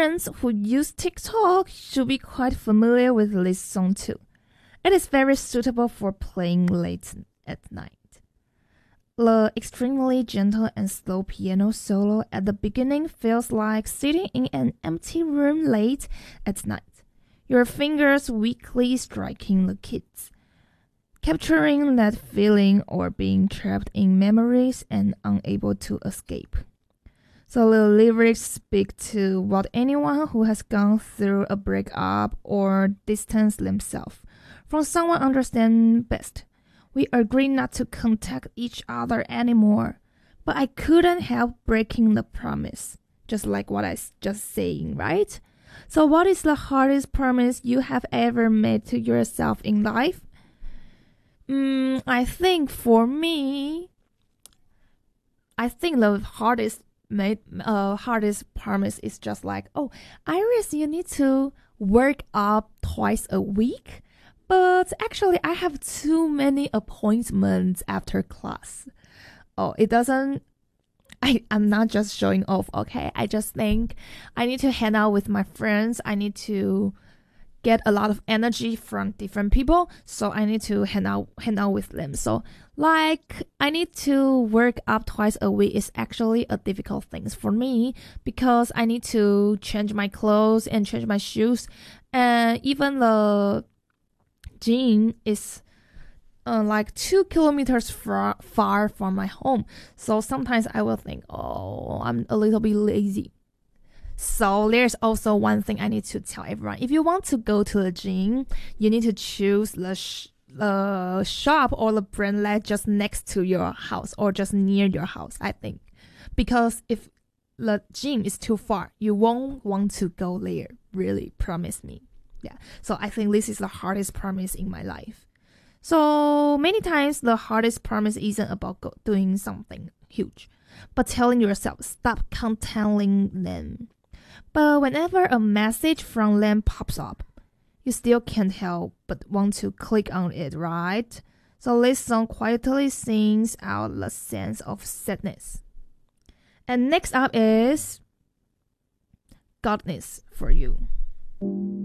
friends who use TikTok should be quite familiar with this song too. It is very suitable for playing late at night. The extremely gentle and slow piano solo at the beginning feels like sitting in an empty room late at night, your fingers weakly striking the keys, capturing that feeling or being trapped in memories and unable to escape. So the lyrics speak to what anyone who has gone through a breakup or distanced themselves from someone understands best. We agreed not to contact each other anymore, but I couldn't help breaking the promise, just like what I just saying, right? So what is the hardest promise you have ever made to yourself in life? I think for me, the hardest promise is just like, oh, Iris, you need to work out twice a week. But actually, I have too many appointments after class. Oh, I'm not just showing off, okay? I just think I need to hang out with my friends. I need to get a lot of energy from different people. So I need to hang out with them. So like, I need to work up twice a week is actually a difficult thing for me because I need to change my clothes and change my shoes. And even the gym is like 2 kilometers far from my home. So sometimes I will think, oh, I'm a little bit lazy. So there's also one thing I need to tell everyone. If you want to go to the gym, you need to choose the shop or the brand like just next to your house or just near your house, I think. Because if the gym is too far, you won't want to go there. Really, promise me. Yeah. So I think this is the hardest promise in my life. So many times the hardest promise isn't about doing something huge, but telling yourself, stop contacting them. But whenever a message from them pops up, you still can't help but want to click on it, right? So this song quietly sings out the sense of sadness. And next up is Godness for You.